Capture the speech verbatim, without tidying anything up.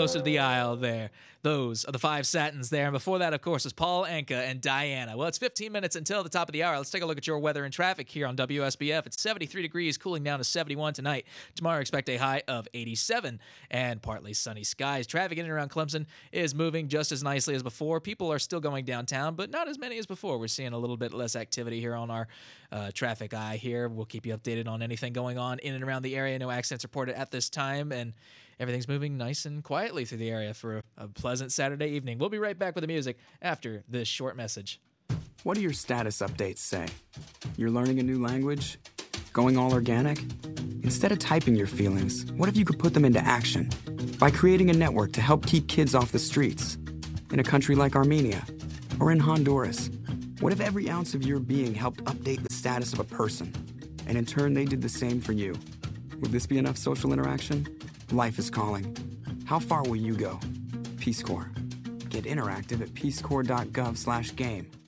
closer to the aisle there. Those are the five satins there. And before that, of course, is Paul Anka and Diana. Well, it's fifteen minutes until the top of the hour. Let's take a look at your weather and traffic here on W S B F. It's seventy-three degrees, cooling down to seventy-one tonight. Tomorrow, expect a high of eighty-seven and partly sunny skies. Traffic in and around Clemson is moving just as nicely as before. People are still going downtown, but not as many as before. We're seeing a little bit less activity here on our uh, traffic eye here. We'll keep you updated on anything going on in and around the area. No accidents reported at this time, and everything's moving nice and quietly through the area for a, a pleasant Saturday evening. We'll be right back with the music after this short message. What do your status updates say? You're learning a new language? Going all organic? Instead of typing your feelings, what if you could put them into action? By creating a network to help keep kids off the streets. In a country like Armenia, or in Honduras. What if every ounce of your being helped update the status of a person, and in turn they did the same for you? Would this be enough social interaction? Life is calling. How far will you go? Peace Corps. Get interactive at peacecorps dot gov slash game.